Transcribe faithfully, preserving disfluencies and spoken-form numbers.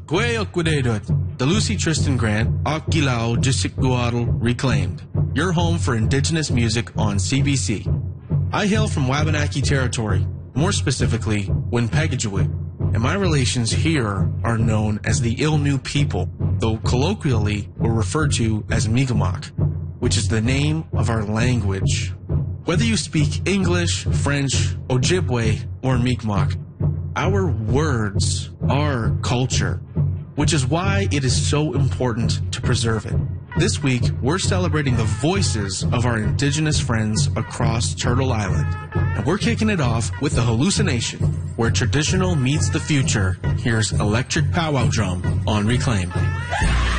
Gwe Okwadedot, the Lucy Tristan Grant, Akilao Jisikuadal Reclaimed, your home for indigenous music on C B C. I hail from Wabanaki territory, more specifically, Winpegajuit, and my relations here are known as the Ilnu people, though colloquially we're referred to as Mi'kmaq, which is the name of our language. Whether you speak English, French, Ojibwe, or Mi'kmaq, our words are culture, which is why it is so important to preserve it. This week, we're celebrating the voices of our indigenous friends across Turtle Island. And we're kicking it off with the Hallucination, where traditional meets the future. Here's Electric Powwow Drum on Reclaim.